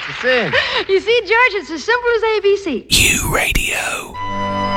It's a sin. You see, George, it's as simple as ABC. U Radio.